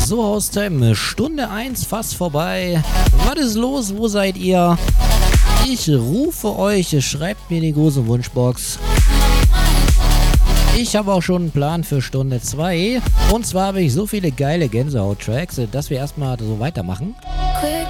So, Haustime, Stunde 1 fast vorbei. Was ist los? Wo seid ihr? Ich rufe euch, schreibt mir die große Wunschbox. Ich habe auch schon einen Plan für Stunde 2. Und zwar habe ich so viele geile Gänsehaut-Tracks, dass wir erstmal so weitermachen.